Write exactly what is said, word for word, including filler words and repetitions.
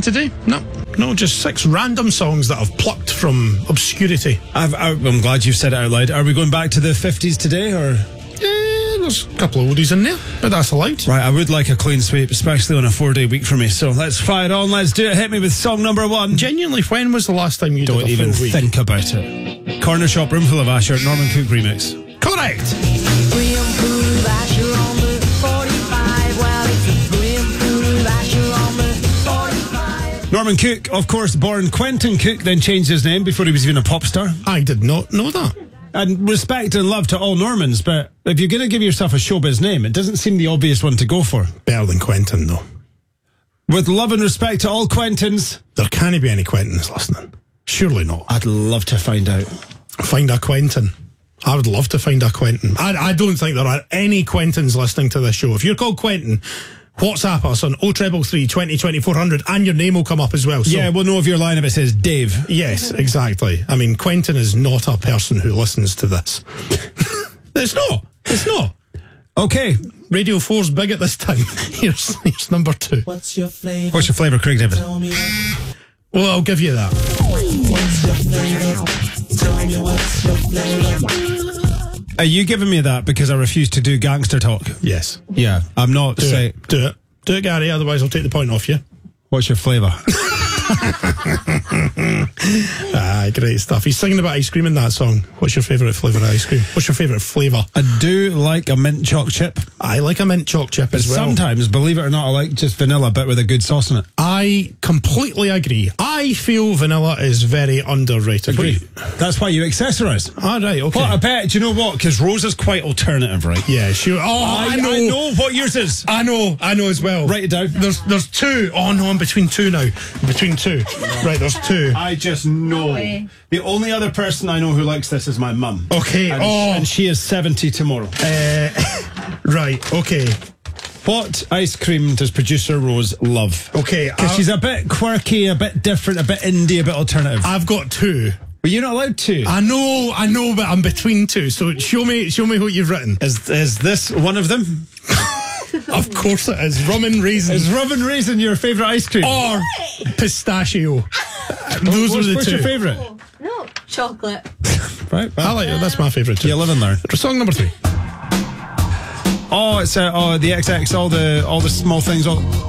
today? No. No, just six random songs that I've plucked from obscurity. I've, I'm glad you've said it out loud. Are we going back to the fifties today, or...? Yeah, there's a couple of oldies in there, but that's allowed. Right, I would like a clean sweep, especially on a four-day week for me. So let's fire on, let's do it. Hit me with song number one. Genuinely, when was the last time you Don't did a even full week? think about it. Corner Shop, Roomful of Asher, Norman Cook remix. Correct! Roomful of Asher on the forty-five. Well, it's a roomful of Asher on the forty-five. Norman Cook, of course, born Quentin Cook, then changed his name before he was even a pop star. I did not know that. And respect and love to all Normans, but if you're going to give yourself a showbiz name, it doesn't seem the obvious one to go for. Better than Quentin, though. With love and respect to all Quentins. There can't be any Quentins listening. Surely not. I'd love to find out. Find a Quentin. I would love to find a Quentin. I, I don't think there are any Quentins listening to this show. If you're called Quentin, WhatsApp us on oh three three three, twenty, twenty-four hundred and your name will come up as well. So, Yeah, we'll know if your line if it says Dave. yes, exactly. I mean, Quentin is not a person who listens to this. It's not. It's not. Okay. Radio four's big at this time. Here's, here's number two. What's your flavor? What's your flavour, Craig David? Tell me Well, I'll give you that. what's your flavor? Tell me what's your flavor? Are you giving me that because I refuse to do gangster talk? Yes. Yeah, I'm not Do saying... it. Do it. Do it, Gary, otherwise I'll take the point off you. What's your flavour? Ah, great stuff. He's singing about ice cream in that song. What's your favourite flavour of ice cream? What's your favourite flavour? I do like a mint choc chip. I like a mint choc chip as well. Sometimes, believe it or not, I like just vanilla, but with a good sauce in it. I completely agree. I feel vanilla is very underrated. Agree. That's why you accessorise. All right, okay. What I bet, do you know what? Because Rose is quite alternative, right? Yeah, sure. Oh, I, I, know. I know what yours is. I know, I know as well. Write it down. There's there's two. Oh no, I'm between two now. Between two. Right, there's two. I just know. way. The only other person I know who likes this is my mum. Okay, And, oh. and she is seventy tomorrow. Uh, right, okay. What ice cream does producer Rose love? Okay, Because I'll- she's a bit quirky, a bit different, a bit indie, a bit alternative. I've got two. But you're not allowed to. I know, I know, but I'm between two. So show me, show me what you've written. Is is this one of them? Of course it is. Rum and raisin. Is rum and raisin your favourite ice cream? or pistachio. Those what's, were the what's two. your favourite? No, chocolate. Right. I like it. That's my favourite too. You live and learn. Song number three. Oh, it's uh, oh the X X, all the all the small things, all.